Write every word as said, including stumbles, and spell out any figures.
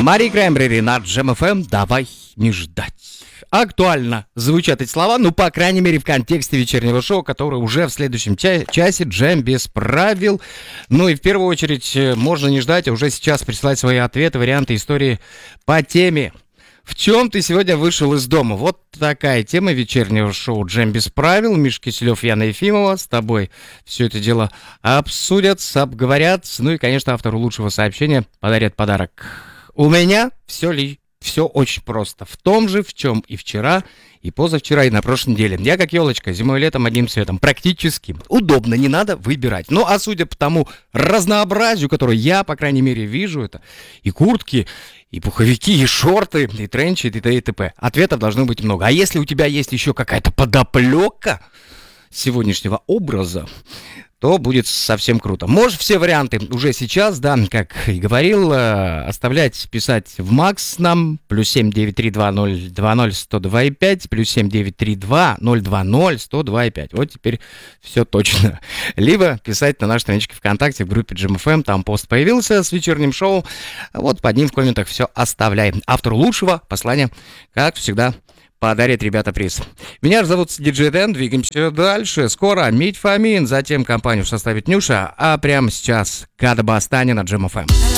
Мари Краймбрери на Джем эф эм. Давай не ждать. Актуально звучат эти слова, ну, по крайней мере, в контексте вечернего шоу, которое уже в следующем ча- часе «Джем без правил». Ну и в первую очередь можно не ждать, а уже сейчас присылать свои ответы, варианты, истории по теме. В чем ты сегодня вышел из дома? Вот такая тема вечернего шоу «Джем без правил». Миша Киселев, Яна Ефимова с тобой все это дело обсудят, обговорят. Ну и, конечно, автору лучшего сообщения подарят подарок. У меня все ли... Все очень просто. В том же, в чем и вчера, и позавчера, и на прошлой неделе. Я как елочка, зимой и летом одним цветом. Практически. Удобно, не надо выбирать. Ну, а судя по тому разнообразию, которое я, по крайней мере, вижу, это и куртки, и пуховики, и шорты, и тренчи, и т.д. и т.п. Ответов должно быть много. А если у тебя есть еще какая-то подоплека сегодняшнего образа, то будет совсем круто. Можешь все варианты уже сейчас, да, как и говорил, оставлять, писать в Макс нам, плюс семь девять три два ноль два ноль сто два и пять, плюс семь девять три два ноль два ноль сто два и пять. Вот теперь все точно. Либо писать на нашей страничке ВКонтакте в группе Джем эф эм, там пост появился с вечерним шоу, вот под ним в комментах все оставляй. Автору лучшего послания, как всегда, подарит, ребята, приз. Меня зовут диджей Дэн, двигаемся дальше. Скоро Мить Фомин, затем компанию составит Нюша, а прямо сейчас Када Бастани на Джем эф эм.